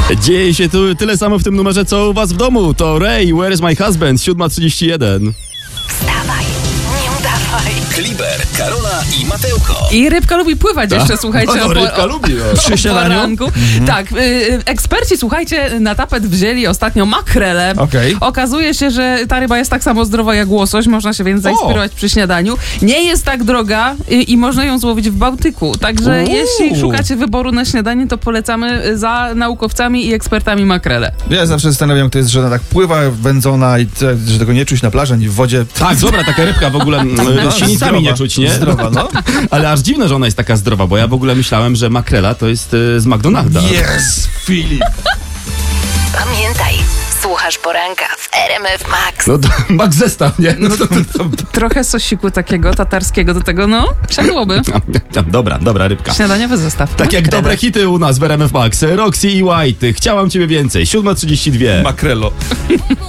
Dzieje się tu tyle samo w tym numerze, co u was w domu. To Ray, Where is my husband? 7:31. Wstawaj, nie udawaj. Kliber, Karola i Mateuko. I rybka lubi pływać jeszcze, słuchajcie. No, rybka lubi, no. Przy śniadaniu? Tak, eksperci, słuchajcie, na tapet wzięli ostatnio makrelę. Okej. Okazuje się, że ta ryba jest tak samo zdrowa jak łosoś, można się więc zainspirować przy śniadaniu. Nie jest tak droga i można ją złowić w Bałtyku. Także jeśli szukacie wyboru na śniadanie, to polecamy za naukowcami i ekspertami makrelę. Ja zawsze zastanawiam, kto jest, że ona tak pływa wędzona i że tego nie czuć na plaży, ani w wodzie. Tak, dobra, taka rybka w ogóle sinicami nie czuć, nie? Zdrowa, no. Ale aż dziwne, że ona jest taka zdrowa, bo ja w ogóle myślałem, że makrela to jest z McDonalda. Yes, Filip. Pamiętaj, słuchasz poranka w RMF Max. No to Max zestaw, nie? No to... Trochę sosiku takiego tatarskiego do tego, no, siadłoby. Dobra rybka. Śniadaniowy zestaw. Tak jak dobre hity u nas w RMF Max. Roxy i White. Chciałam ciebie więcej. 7:32. Makrelo.